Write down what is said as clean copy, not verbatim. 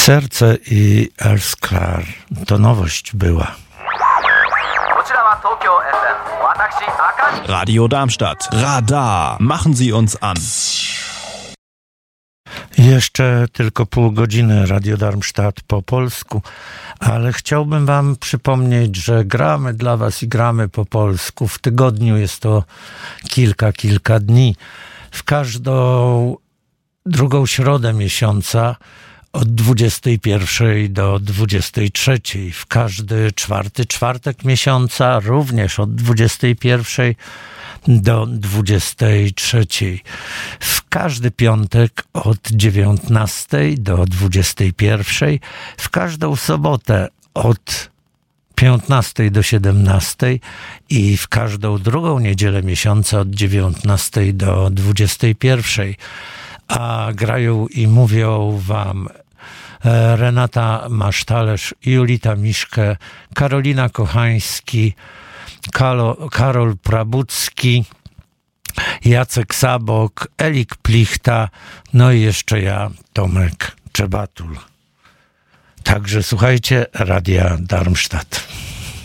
Serce i Elsklar to nowość była. Radio Darmstadt. Radar. Machen Sie uns an. Jeszcze tylko pół godziny Radio Darmstadt po polsku, ale chciałbym wam przypomnieć, że gramy dla was i gramy po polsku. W tygodniu jest to kilka dni. W każdą drugą środę miesiąca od 21 do 23. W każdy czwartek miesiąca również od 21 do 23. W każdy piątek od 19 do 21. W każdą sobotę od 15 do 17 i w każdą drugą niedzielę miesiąca od 19 do 21. A grają i mówią wam Renata Masztalerz, Julita Miszke, Karolina Kochański, Karol Prabucki, Jacek Sabok, Elik Plichta, no i jeszcze ja, Tomek Czebatul. Także słuchajcie Radia Darmstadt.